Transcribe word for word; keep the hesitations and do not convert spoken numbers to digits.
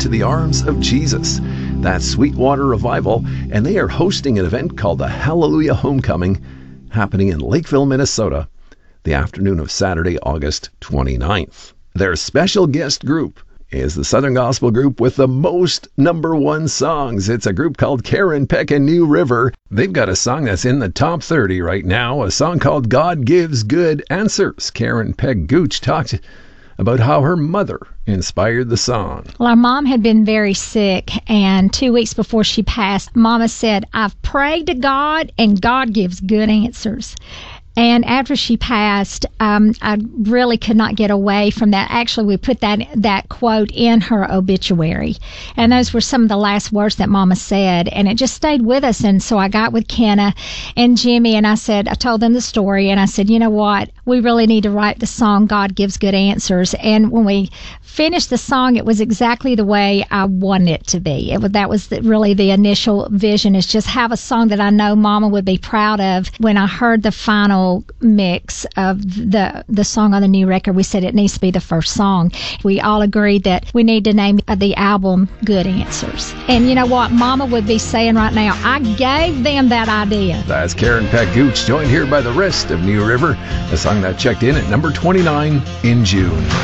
into the arms of Jesus. That's Sweetwater Revival, and they are hosting an event called the Hallelujah Homecoming, happening in Lakeville, Minnesota, the afternoon of Saturday, August twenty-ninth. Their special guest group is the Southern Gospel group with the most number one songs. It's a group called Karen Peck and New River. They've got a song that's in the top thirty right now, a song called God Gives Good Answers. Karen Peck Gooch talked about how her mother inspired the song. Well, our mom had been very sick, and two weeks before she passed, Mama said, I've prayed to God, and God gives good answers. And after she passed, um, I really could not get away from that. Actually, we put that that quote in her obituary. And those were some of the last words that Mama said. And it just stayed with us. And so I got with Kenna and Jimmy, and I said, I told them the story. And I said, you know what? We really need to write the song, God Gives Good Answers. And when we finished the song, it was exactly the way I wanted it to be. It was, that was the, really the initial vision, is just have a song that I know Mama would be proud of. When I heard the final mix of the the song on the new record, we said it needs to be the first song. We all agreed that we need to name the album Good Answers. And you know what Mama would be saying right now? I gave them that idea. That's Karen Peck Gooch, joined here by the rest of New River, a song that checked in at number twenty-nine in June.